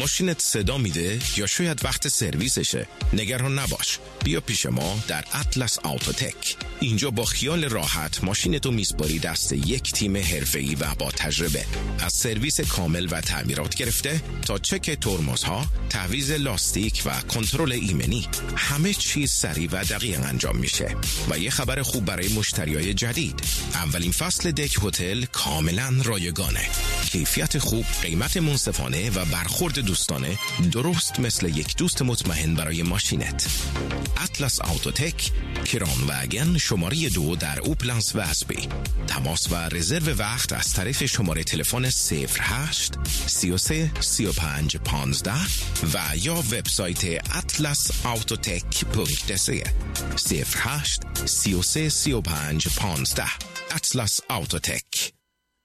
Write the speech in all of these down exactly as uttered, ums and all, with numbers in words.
ماشینت صدا میده یا شاید وقت سرویسشه؟ نگران نباش. بیا پیش ما در اطلس آوتوتک. اینجا با خیال راحت ماشینتو میسپاری دست یک تیم حرفه‌ای و با تجربه. از سرویس کامل و تعمیرات گرفته تا چک ترمزها، تعویض لاستیک و کنترل ایمنی، همه چیز سریع و دقیق انجام میشه. و یه خبر خوب برای مشتریای جدید: اولین فصل دک هتل کاملا رایگانه. کیفیت خوب، قیمت منصفانه و برخورد دوستانه، درست مثل یک دوست مطمئن برای ماشینت. اطلس آوتوتک، کران وگن شماره دو در اوپلنس و اسبی. تماس و رزرو وقت از طریق شماره تلفن صفر هشت سی و سه سی و پنج پانزده و یا وبسایت اطلس آوتوتک دات سی. صفر هشت سی و سه سی و پنج پانزده. اطلس آوتوتک.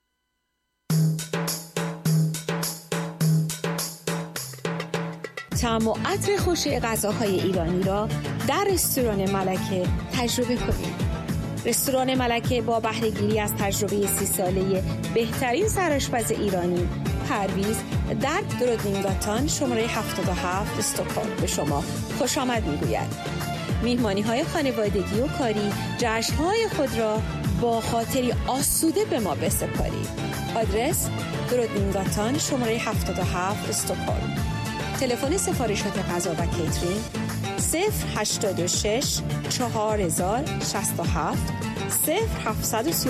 طعم و عطر خوش غذاهای ایرانی را در رستوران ملکه تجربه کنید. رستوران ملکه با بهره‌گیری از تجربه سی ساله بهترین سرآشپز ایرانی، پرویز در درودینگاتان شماره هفتاد و هفت استکهلم به شما خوش آمد میگوید. میهمانی‌های خانوادگی و کاری، جشن‌های خود را با خاطری آسوده به ما بسپارید. آدرس درودینگاتان شماره هفتاد و هفت استکهلم. تلفن سفارشات غذا و کیترینگ صفر هشتاد و شش چهار هزار شصت و هفت صفر هفتصد و سی